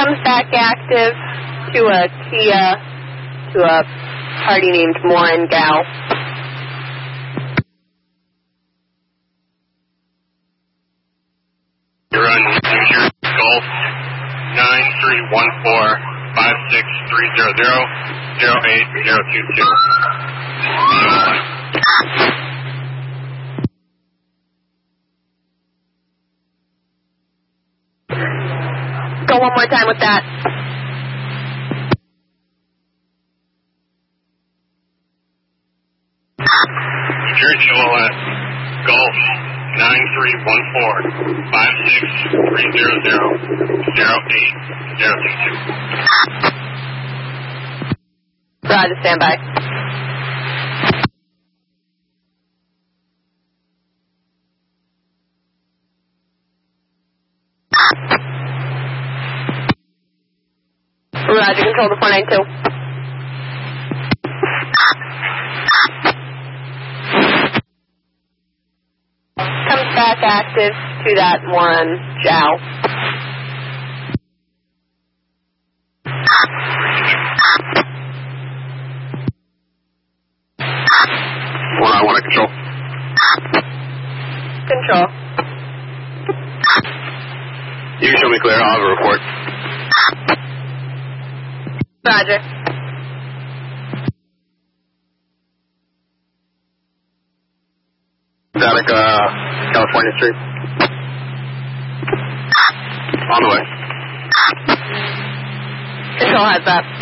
Comes back active to a Kia, to a party named Morin Gal. You're on New Jersey Golf 9314-56300-08022. Go one more time with that. New Jersey Lowell Golf 9314-56300-08022. Roger, stand by. Roger, control to 492. Comes back active to that one, Jow. I want to control. Control. You can show me clear. I'll have a report. Roger. Static, California Street. On the way. Control heads up.